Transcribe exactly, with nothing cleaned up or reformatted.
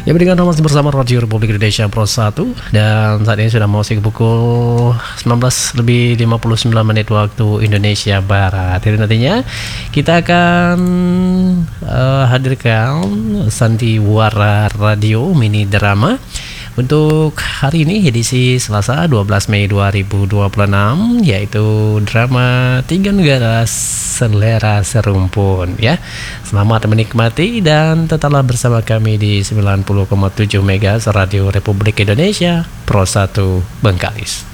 Ya, berikan masih bersama Radio Republik Indonesia Pro satu. Dan saat ini sudah mau pukul sembilan belas lebih lima puluh sembilan menit waktu Indonesia Barat. Jadi nantinya kita akan uh, hadirkan Sandiwara Radio Mini Drama untuk hari ini, edisi Selasa dua belas Mei dua ribu dua puluh enam, yaitu drama Tiga Negara Selera Serumpun ya. Selamat menikmati dan tetaplah bersama kami di sembilan puluh koma tujuh Megahertz Radio Republik Indonesia Pro satu Bengkalis.